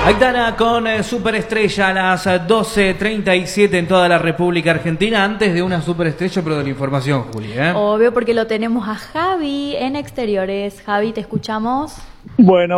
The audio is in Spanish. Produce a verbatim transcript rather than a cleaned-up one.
Aitana con eh, Superestrella a las doce treinta y siete en toda la República Argentina. Antes de una superestrella, pero de la información, Juli, ¿eh? Obvio, porque lo tenemos a Javi en exteriores. Javi, te escuchamos. Bueno.